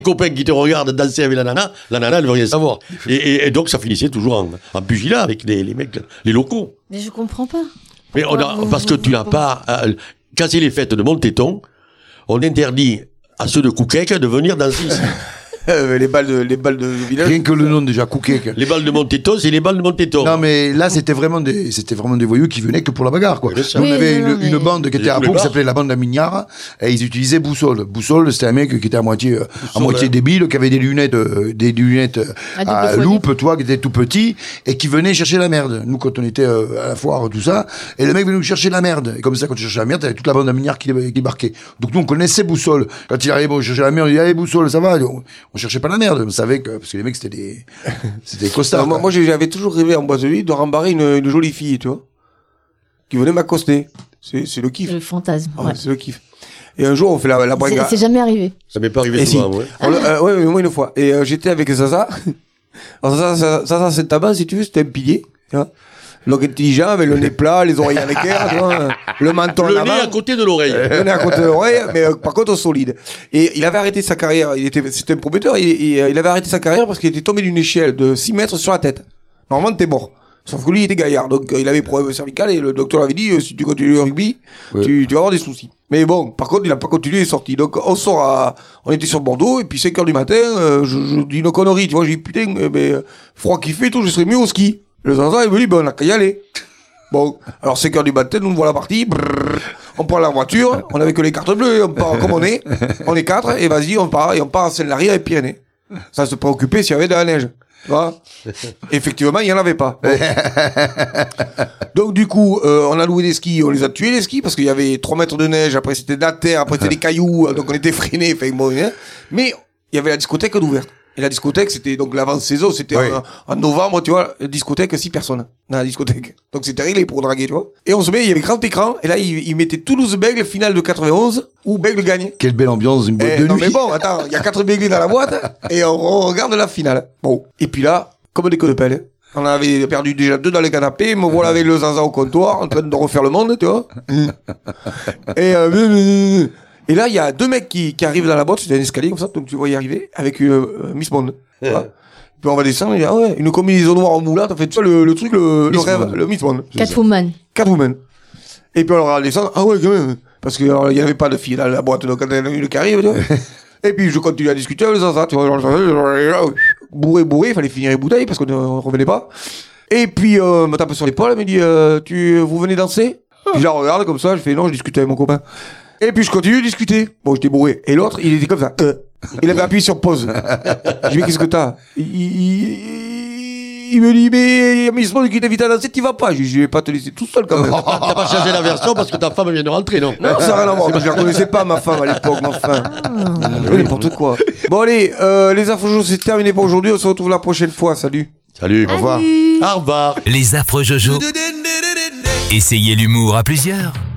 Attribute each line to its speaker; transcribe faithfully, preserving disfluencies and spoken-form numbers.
Speaker 1: copain qui te regarde danser avec la nana, la nana, elle veut rien savoir. Et, et, et donc, ça finissait toujours en, en pugilat avec les, les mecs, les locaux.
Speaker 2: Mais je comprends pas.
Speaker 1: Mais on a, parce que tu n'as pas, euh, quand c'est les fêtes de Montéton, on interdit à ceux de Couquec de venir danser ici.
Speaker 3: Euh, les balles de les balles de village.
Speaker 4: Rien que le nom déjà, Couquet.
Speaker 1: Les balles de Montéton, c'est les balles de Montéton.
Speaker 4: Non mais là c'était vraiment des c'était vraiment des voyous qui venaient que pour la bagarre quoi.
Speaker 1: Oui,
Speaker 4: Nous, on
Speaker 2: oui,
Speaker 4: avait
Speaker 2: non,
Speaker 4: une,
Speaker 2: non, mais...
Speaker 4: une bande qui était à Pau qui s'appelait la bande de la Mignard et ils utilisaient Boussole. Boussole c'était un mec qui était à moitié Boussole, à moitié ouais. débile, qui avait des lunettes euh, des lunettes à, à loupe, toi qui était tout petit et qui venait chercher la merde. Nous quand on était euh, à la foire tout ça et le mec venait nous chercher la merde et comme ça quand tu cherchais la merde, t'avais toute la bande de la Mignard qui, qui débarquait. Donc nous on connaissait Boussole. Quand il arrivait pour chercher la merde, il disait allez Boussole, ça va. On, on cherchait pas la merde, on savait que parce que les mecs c'était des c'était des costards.
Speaker 3: moi, moi j'avais toujours rêvé en boîte de nuit de rembarrer une, une jolie fille, tu vois, qui venait m'accoster. C'est c'est le kiff.
Speaker 2: Le fantasme.
Speaker 3: Ah,
Speaker 2: ouais.
Speaker 3: C'est le kiff. Et un jour on fait la la brigade.
Speaker 2: C'est, c'est jamais arrivé.
Speaker 1: Ça m'est pas arrivé
Speaker 3: et
Speaker 1: souvent,
Speaker 3: si.
Speaker 1: ouais.
Speaker 3: On, euh, ouais, moi une fois. Et euh, j'étais avec Zaza. Alors Zaza, Zaza, Zaza c'est tabac si tu veux, c'était un pilier, tu vois. Donc intelligent, avec le nez plat, les oreilles à l'équerre, tu vois, le menton
Speaker 1: Le
Speaker 3: en
Speaker 1: nez
Speaker 3: avant.
Speaker 1: à côté de l'oreille.
Speaker 3: Le nez à côté de l'oreille, mais euh, par contre solide. Et il avait arrêté sa carrière, il était, c'était un prometteur, il, il, il avait arrêté sa carrière parce qu'il était tombé d'une échelle de six mètres sur la tête. Normalement, t'es mort. Sauf que lui, il était gaillard, donc euh, il avait problème cervical et le docteur avait dit, euh, si tu continues le rugby, ouais. tu, tu vas avoir des soucis. Mais bon, par contre, il a pas continué, il est sorti. Donc on sort à, on était sur Bordeaux, et puis cinq heures du matin, euh, je, je dis une connerie, tu vois, j'ai dit, putain, euh, mais, euh, froid qu'il fait et tout, je serais mieux au ski. Le Zaza, il me dit, ben, on a qu'à y aller. Bon, alors cinq heures du matin, nous voilà partis, brrr, on prend la voiture, on avait que les cartes bleues, on part comme on est, on est quatre, et vas-y, on part, et on part à Saint-Lary avec Pyrénées. Ça se préoccupait s'il y avait de la neige. Tu vois? Effectivement, il n'y en avait pas. Bon. Donc du coup, euh, on a loué des skis, on les a tués les skis, parce qu'il y avait trois mètres de neige, après c'était de la terre, après c'était des cailloux, donc on était freinés, fait bon, hein. Mais il y avait la discothèque d'ouverte. Et la discothèque, c'était donc l'avant-saison, c'était oui. en, en novembre, tu vois, la discothèque, six personnes dans la discothèque. Donc c'était réglé pour draguer, tu vois. Et on se met, il y avait grand écran, et là, il, il mettait Toulouse-Bègle, finale de quatre-vingt-onze, où Bègle gagne.
Speaker 4: Quelle belle ambiance, une boîte
Speaker 3: eh,
Speaker 4: de
Speaker 3: non,
Speaker 4: nuit.
Speaker 3: mais bon, attends, il y a quatre Bègles dans la boîte, et on, on regarde la finale. Bon. Et puis là, comme des coups de pelle, on avait perdu déjà deux dans les canapés, me voilà avec le Zaza au comptoir, en train de refaire le monde, tu vois. et euh, Et là, il y a deux mecs qui, qui arrivent dans la boîte, c'est un escalier comme ça, donc tu vois y arriver, avec euh, Miss Bond. Voilà. Puis on va descendre, et ah ouais, une combinaison noire en moulante, en fait, tu vois, le, le truc, le, le rêve, Bond. Le Miss Bond.
Speaker 2: Catwoman.
Speaker 3: Catwoman. Et puis on va descendre, ah ouais, quand même. Parce qu'il n'y avait pas de filles dans la boîte, donc quand il y en a une qui arrive, tu vois. Et puis je continue à discuter avec ça, tu vois, bourré, bourré, il fallait finir les bouteilles parce qu'on ne revenait pas. Et puis, euh, me tape sur l'épaule, elle me dit, euh, tu, vous venez danser? Puis je la regarde comme ça, je fais, non, je discute avec mon copain. Et puis je continue de discuter. Bon, j'étais bourré. Et l'autre, il était comme ça. Euh, il avait appuyé sur pause. Je lui dis, qu'est-ce que t'as? il, il, il me dit, mais Miss Bond qui t'invite à danser, t'y vas pas. Je dis, je vais pas te laisser tout seul quand même.
Speaker 1: T'as pas changé la version parce que ta femme vient de rentrer, non?
Speaker 3: Non, ça n'a rien à voir. Je la connaissais pas, ma femme, à l'époque, ma femme. Ah, n'importe quoi. Bon, allez, euh, les affreux Jojo, c'est terminé pour aujourd'hui. On se retrouve la prochaine fois. Salut.
Speaker 1: Salut.
Speaker 2: Au revoir.
Speaker 1: Au revoir.
Speaker 5: Les affreux Jojo. Essayez l'humour à plusieurs.